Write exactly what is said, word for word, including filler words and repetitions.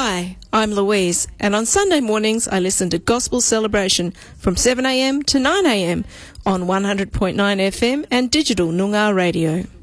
Hi, I'm Louise, and on Sunday mornings I listen to Gospel Celebration from seven a m to nine a m on one hundred point nine F M and digital Noongar radio.